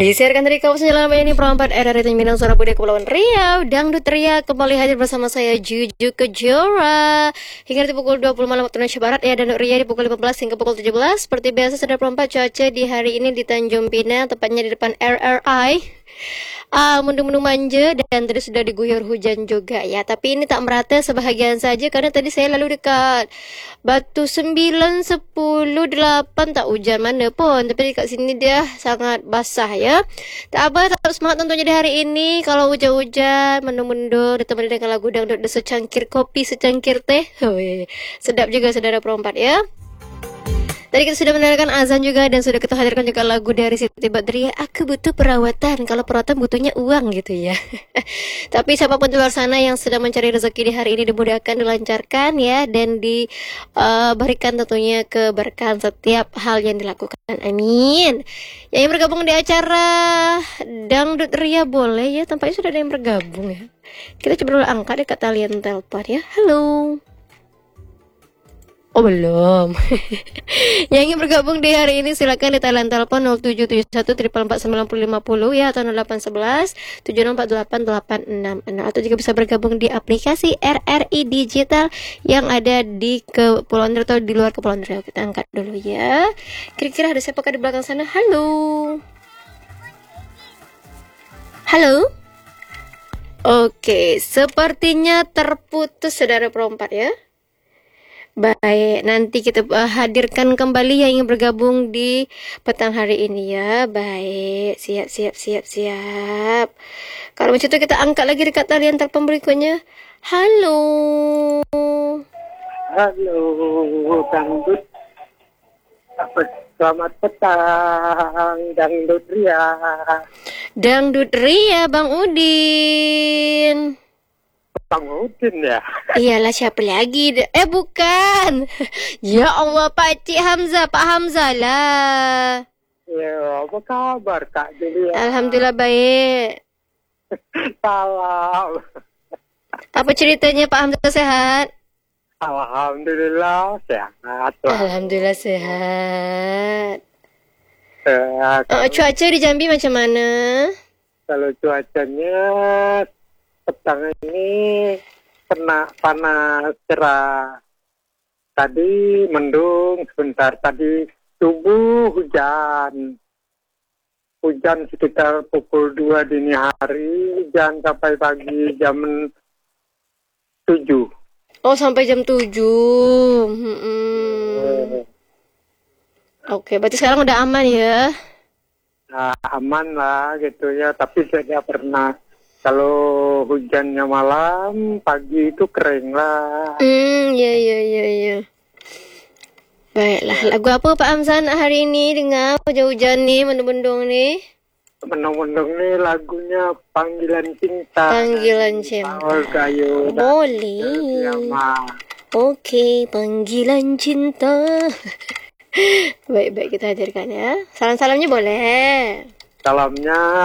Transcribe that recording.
Disiarkan dari kawasan Jalan Raya ini perempat RRI Tanjung Suara Budaya Kepulauan Riau. Dangdut Ria kembali hadir bersama saya Juju Kejora hingga di pukul 20 malam waktu Indonesia Barat ya. Dangdut Ria di pukul 15 hingga pukul 17. Seperti biasa sudah perempat cuaca di hari ini di Tanjung Pinang, tepatnya di depan RRI. Mendung-mendung manja dan tadi sudah diguyur hujan juga ya. Tapi ini tak merata sebahagian saja karena tadi saya lalu dekat Batu 9, 10, 8 tak hujan mana pun. Tapi dekat sini dia sangat basah ya. Tak apa, tetap semangat tentunya di hari ini. Kalau hujan-hujan, mendung-mendung ditemani dengan lagu dangdut secangkir kopi, secangkir teh. Sedap juga saudara perempat ya. Tadi kita sudah mendengarkan azan juga dan sudah kita hadirkan juga lagu dari Siti Badriah, Aku Butuh Perawatan. Kalau perawatan butuhnya uang gitu ya. Tapi siapapun di luar sana yang sedang mencari rezeki di hari ini dimudahkan, dilancarkan ya, dan diberikan tentunya keberkahan setiap hal yang dilakukan. Amin. Yang bergabung di acara Dangdut Ria boleh ya, tampaknya sudah ada yang bergabung ya. Kita coba dulu angkat dekat talian telepon ya. Halo. Oh belum. Yang ingin bergabung di hari ini silakan di talian telepon 0771 444 9050 ya, atau 0811 7648 866 atau juga bisa bergabung di aplikasi RRI Digital yang ada di Kepulauan Riau atau di luar Kepulauan Riau. Kita angkat dulu ya. Kira-kira ada siapakah di belakang sana? Halo. Halo. Oke, sepertinya terputus saudara perempat ya. Baik, nanti kita hadirkan kembali yang ingin bergabung di petang hari ini ya. Baik, siap. Kalau macam itu kita angkat lagi dekat talian telepon berikutnya. Halo. Halo, Dangdut. Selamat petang, Dangdut Ria. Dangdut Ria, Bang Udin. Bang Udin ya? Iyalah, siapa lagi? Bukan. Ya Allah, Pak Hamzah lah. Ya, apa kabar Kak Julia? Alhamdulillah baik. Salam. Apa ceritanya Pak Hamzah, sehat? Alhamdulillah sehat. Alhamdulillah sehat. Kalau Cuaca di Jambi macam mana? kalau cuacanya petang ini kena panas cerah. Tadi mendung sebentar, tadi subuh hujan. Hujan sekitar pukul 2 dini hari, hujan sampai pagi jam 7. Oh, sampai jam 7. Oke, berarti sekarang udah aman ya? Nah, aman lah gitu ya, tapi saya pernah kalau hujannya malam, pagi itu kering lah. Iya. Baiklah, lagu apa Pak Hamzah hari ini dengan hujan-hujan nih, mendung-mendung nih? Mendung-mendung nih lagunya Panggilan Cinta. Panggilan Cinta. Paul Gayo. Boleh. Oke, Panggilan Cinta. Baik, kita hadirkan ya. Salam-salamnya boleh. Salamnya